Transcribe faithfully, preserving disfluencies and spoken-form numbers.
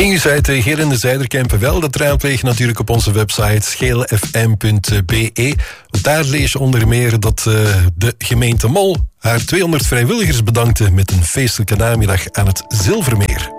Nieuws uit de Gerende Zuiderkempen wel. Dat raadpleeg je natuurlijk op onze website scheel f m punt b e. Daar lees je onder meer dat uh, de gemeente Mol haar tweehonderd vrijwilligers bedankte met een feestelijke namiddag aan het Zilvermeer.